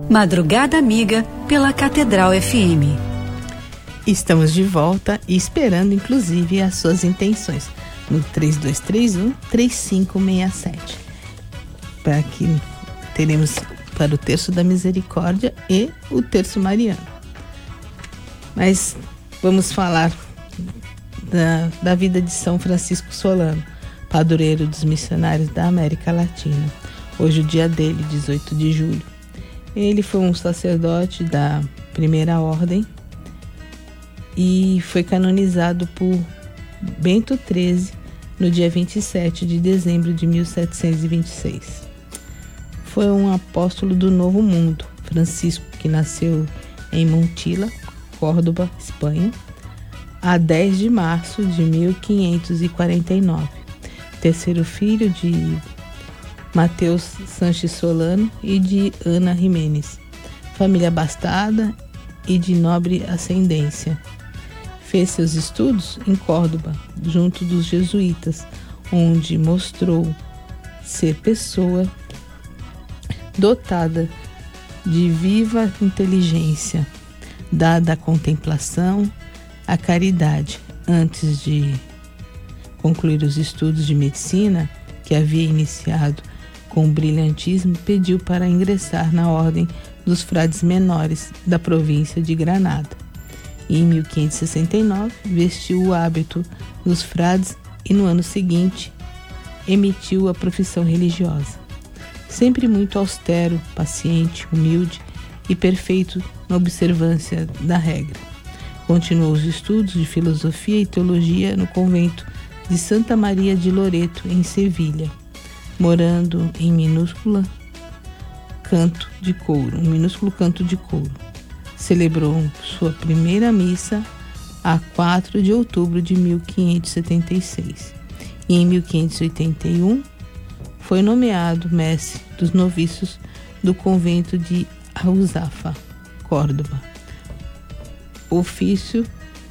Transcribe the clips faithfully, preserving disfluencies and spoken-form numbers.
Madrugada Amiga pela Catedral F M. Estamos de volta e esperando inclusive as suas intenções no três dois três um, três cinco seis sete, para que teremos para o Terço da Misericórdia e o Terço Mariano. Mas vamos falar da, da vida de São Francisco Solano, padroeiro dos missionários da América Latina. Hoje o dia dele, dezoito de julho. Ele foi um sacerdote da Primeira Ordem e foi canonizado por Bento treze no dia vinte e sete de dezembro de mil setecentos e vinte e seis. Foi um apóstolo do Novo Mundo, Francisco, que nasceu em Montilla, Córdoba, Espanha, a dez de março de mil quinhentos e quarenta e nove. Terceiro filho de Mateus Sanches Solano e de Ana Jiménez, família abastada e de nobre ascendência. Fez seus estudos em Córdoba, junto dos jesuítas, onde mostrou ser pessoa dotada de viva inteligência, dada à contemplação, à caridade. Antes de concluir os estudos de medicina, que havia iniciado com brilhantismo, pediu para ingressar na ordem dos frades menores da província de Granada. E em mil quinhentos e sessenta e nove vestiu o hábito dos frades e no ano seguinte emitiu a profissão religiosa. Sempre muito austero, paciente, humilde e perfeito na observância da regra. Continuou os estudos de filosofia e teologia no convento de Santa Maria de Loreto, em Sevilha, morando em minúscula canto de couro, um minúsculo canto de couro. Celebrou sua primeira missa a quatro de outubro de mil quinhentos e setenta e seis. E em mil quinhentos e oitenta e um foi nomeado mestre dos noviços do convento de Alzafa, Córdoba. Ofício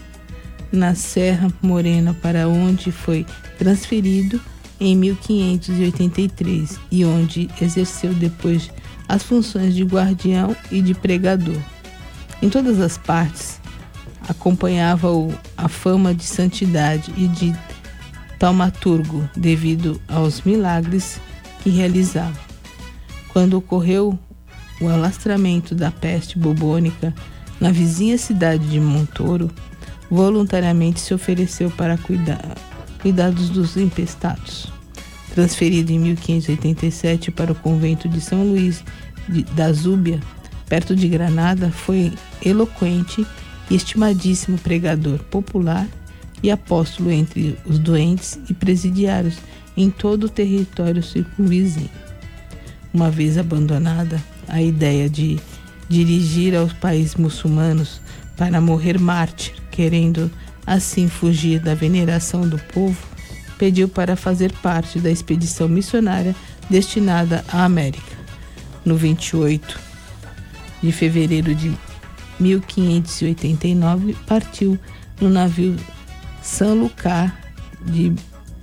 na Serra Morena, para onde foi transferido em mil quinhentos e oitenta e três e onde exerceu depois as funções de guardião e de pregador. Em todas as partes acompanhava-o a fama de santidade e de taumaturgo devido aos milagres que realizava. Quando ocorreu o alastramento da peste bubônica na vizinha cidade de Montoro, voluntariamente se ofereceu para cuidar cuidados dos empestados. Transferido em mil quinhentos e oitenta e sete para o convento de São Luís de, da Zúbia, perto de Granada, foi eloquente e estimadíssimo pregador popular e apóstolo entre os doentes e presidiários em todo o território circunvizinho. Uma vez abandonada a ideia de dirigir aos países muçulmanos para morrer mártir, querendo assim fugir da veneração do povo, pediu para fazer parte da expedição missionária destinada à América. No vinte e oito de fevereiro de mil quinhentos e oitenta e nove, partiu no navio San Lucar de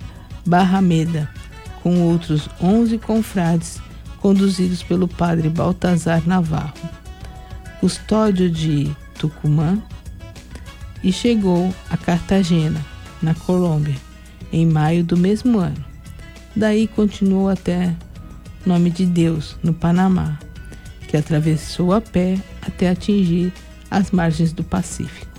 Barrameda, com outros onze confrades, conduzidos pelo padre Baltazar Navarro, custódio de Tucumã, e chegou a Cartagena, na Colômbia, em maio do mesmo ano. Daí continuou até Nome de Deus, no Panamá, que atravessou a pé até atingir as margens do Pacífico.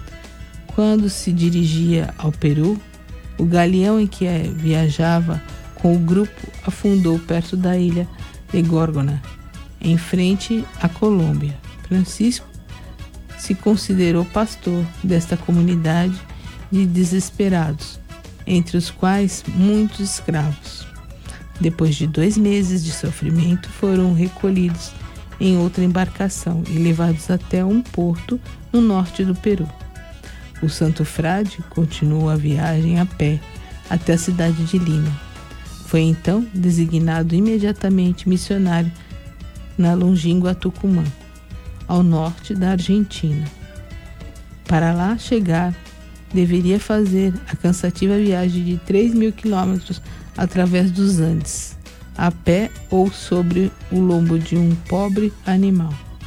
Quando se dirigia ao Peru, o galeão em que viajava com o grupo afundou perto da ilha de Górgona, em frente à Colômbia. Francisco se considerou pastor desta comunidade de desesperados, entre os quais muitos escravos. Depois de dois meses de sofrimento, foram recolhidos em outra embarcação e levados até um porto no norte do Peru. O santo frade continuou a viagem a pé até a cidade de Lima. Foi então designado imediatamente missionário na longínqua Tucumã, ao norte da Argentina. Para lá chegar, deveria fazer a cansativa viagem de três mil quilômetros através dos Andes, a pé ou sobre o lombo de um pobre animal.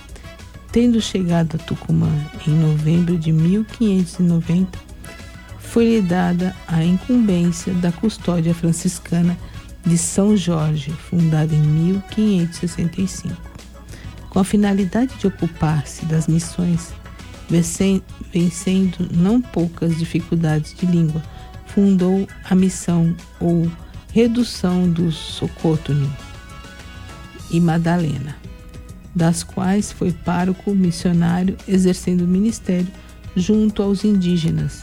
Tendo chegado a Tucumã em novembro de mil quinhentos e noventa, foi-lhe dada a incumbência da custódia franciscana de São Jorge, fundada em mil quinhentos e sessenta e cinco. Com a finalidade de ocupar-se das missões, vencendo não poucas dificuldades de língua, fundou a missão ou redução dos Socotoni e Madalena, das quais foi pároco missionário, exercendo o ministério junto aos indígenas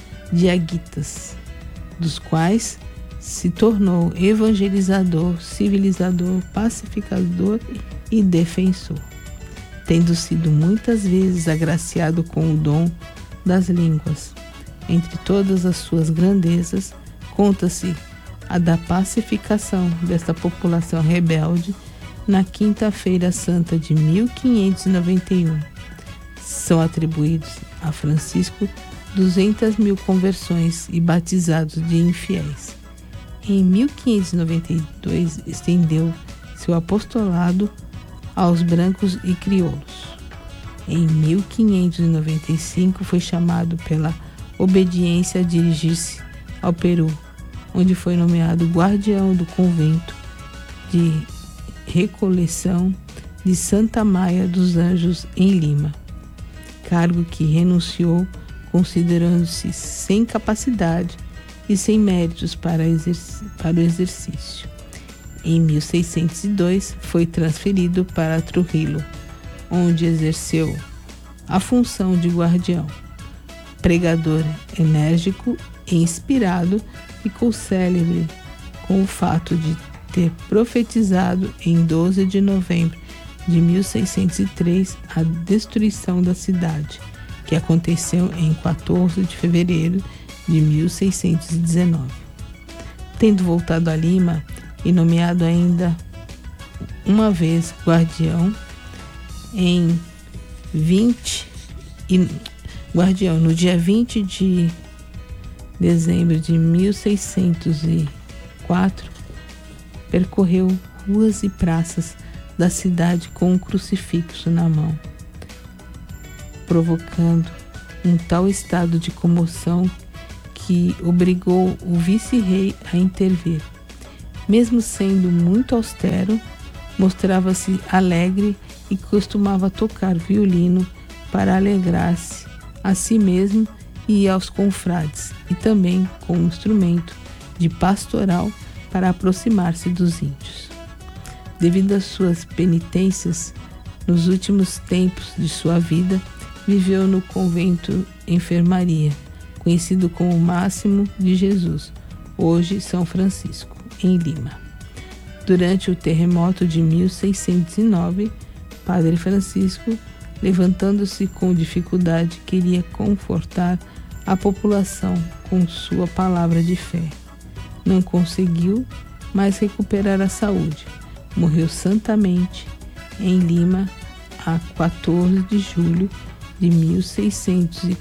diaguitas, dos quais se tornou evangelizador, civilizador, pacificador e defensor, tendo sido muitas vezes agraciado com o dom das línguas. Entre todas as suas grandezas, conta-se a da pacificação desta população rebelde na Quinta-feira Santa de mil quinhentos e noventa e um. São atribuídos a Francisco duzentas mil conversões e batizados de infiéis. Em mil quinhentos e noventa e dois, estendeu seu apostolado aos brancos e crioulos. Em mil quinhentos e noventa e cinco, foi chamado pela obediência a dirigir-se ao Peru, onde foi nomeado guardião do convento de Recoleção de Santa Maia dos Anjos, em Lima, cargo que renunciou considerando-se sem capacidade e sem méritos para, para o exercício. Em mil seiscentos e dois, foi transferido para Trujillo, onde exerceu a função de guardião. Pregador enérgico e inspirado, ficou célebre com o fato de ter profetizado em doze de novembro de mil seiscentos e três a destruição da cidade, que aconteceu em quatorze de fevereiro de mil seiscentos e dezenove. Tendo voltado a Lima e nomeado ainda uma vez guardião em vinte e, guardião no dia vinte de dezembro de mil seiscentos e quatro, percorreu ruas e praças da cidade com um crucifixo na mão, provocando um tal estado de comoção que obrigou o vice-rei a intervir. Mesmo sendo muito austero, mostrava-se alegre e costumava tocar violino para alegrar-se a si mesmo e aos confrades, e também com um instrumento de pastoral para aproximar-se dos índios. Devido às suas penitências, nos últimos tempos de sua vida, viveu no convento Enfermaria, conhecido como Máximo de Jesus, hoje São Francisco, em Lima. Durante o terremoto de mil seiscentos e nove, Padre Francisco, levantando-se com dificuldade, queria confortar a população com sua palavra de fé. Não conseguiu mais recuperar a saúde. Morreu santamente em Lima a quatorze de julho de mil seiscentos e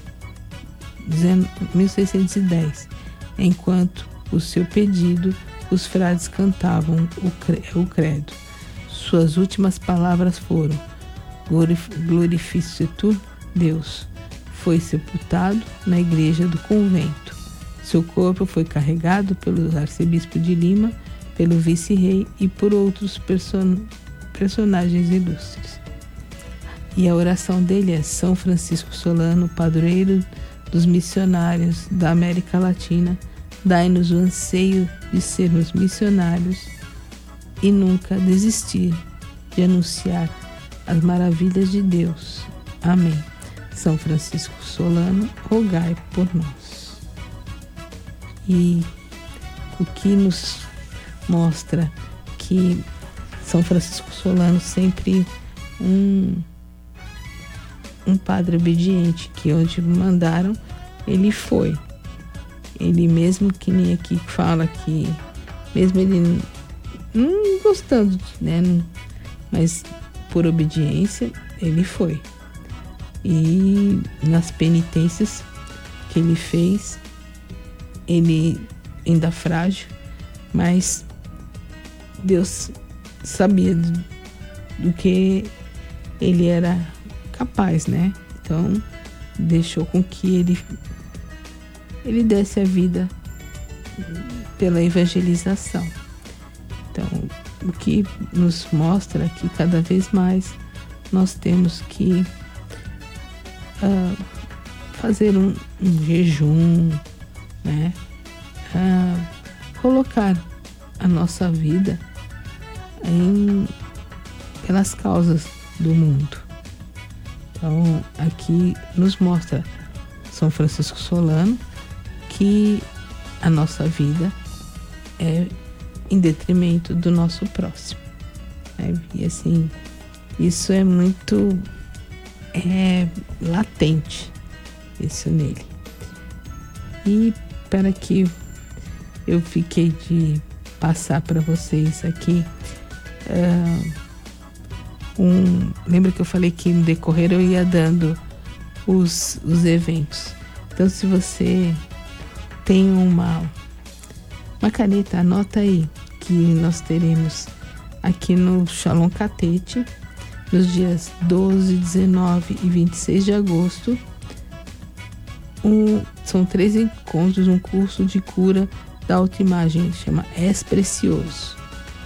dez, enquanto o seu pedido os frades cantavam o credo. Suas últimas palavras foram: glorificetur Deus. Foi sepultado na igreja do convento. Seu corpo foi carregado pelo arcebispo de Lima, pelo vice-rei e por outros person- personagens ilustres. E a oração dele é: São Francisco Solano, padroeiro dos missionários da América Latina, dai-nos o anseio de sermos missionários e nunca desistir de anunciar as maravilhas de Deus. Amém. São Francisco Solano, rogai por nós. E o que nos mostra que São Francisco Solano sempre um, um padre obediente, que onde mandaram, ele foi. Ele mesmo, que nem aqui fala que, mesmo ele não gostando, né, mas por obediência, ele foi. E nas penitências que ele fez, ele ainda frágil, mas Deus sabia do, do que ele era capaz, né? Então deixou com que ele ele desse a vida pela evangelização. Então, o que nos mostra que cada vez mais nós temos que uh, fazer um, um jejum, né? Uh, colocar a nossa vida em, pelas causas do mundo. Então, aqui nos mostra São Francisco Solano que a nossa vida é em detrimento do nosso próximo, né? E assim, isso é muito é, latente, isso nele. E para que eu fiquei de passar para vocês aqui, uh, um, lembra que eu falei que no decorrer eu ia dando os, os eventos. Então, se você tem uma, uma caneta, anota aí que nós teremos aqui no Shalom Catete, nos dias doze, dezenove e vinte e seis de agosto. Um, são três encontros, um curso de cura da autoimagem, chama És Precioso.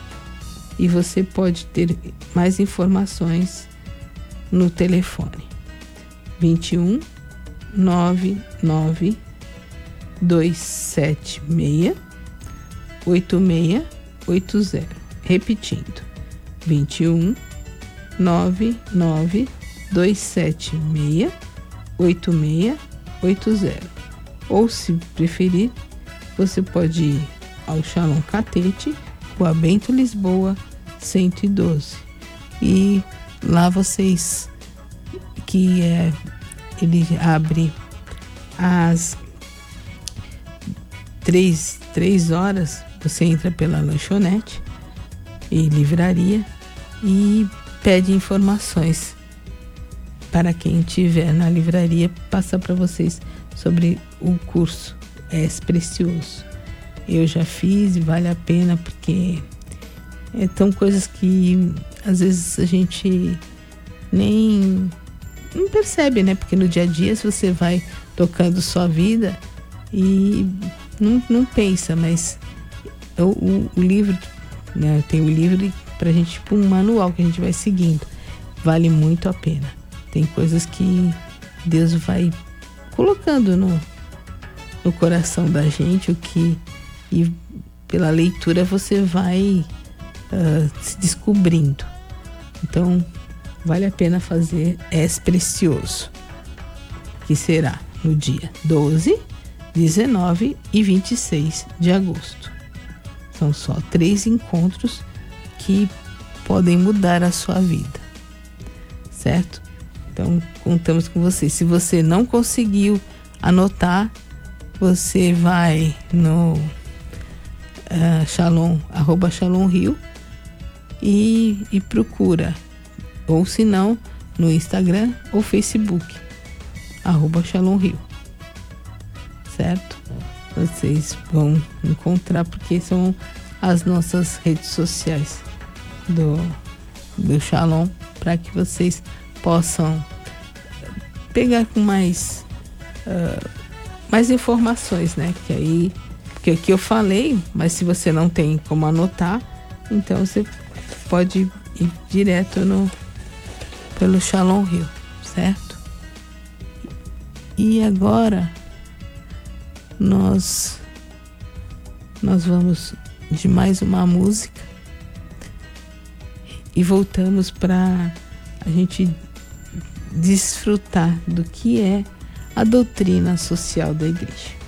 E você pode ter mais informações no telefone vinte e um, nove nove dois sete seis, oito seis oito zero. Repetindo, vinte e um, nove nove dois sete seis, oito seis oito zero. Ou, se preferir, você pode ir ao Shalom Catete, Rua Bento Lisboa, cento e doze. E lá vocês, que é, ele abre às três, três horas, você entra pela lanchonete e livraria e pede informações para quem estiver na livraria, passar para vocês sobre o curso És Precioso. Eu já fiz e vale a pena, porque é, são coisas que às vezes a gente nem não percebe, né? Porque no dia a dia, se você vai tocando sua vida e não, não pensa, mas o, o, o livro, né? Tem o livro pra gente, tipo um manual que a gente vai seguindo. Vale muito a pena. Tem coisas que Deus vai colocando no, no coração da gente, o que, e pela leitura você vai uh, se descobrindo. Então, vale a pena fazer És Precioso, que será no dia doze, dezenove e vinte e seis de agosto. São só três encontros que podem mudar a sua vida, certo? Então, contamos com você. Se você não conseguiu anotar, você vai no uh, Shalom, arroba Shalom Rio e, e procura. Ou se não, no Instagram ou Facebook, arroba Shalom Rio. Certo? Vocês vão encontrar, porque são as nossas redes sociais do, do Shalom, para que vocês possam pegar com mais uh, mais informações, né? Que aí, porque aqui eu falei, mas se você não tem como anotar, então você pode ir direto no pelo Shalom Rio, certo? E agora nós nós vamos de mais uma música e voltamos para a gente desfrutar do que é a doutrina social da igreja.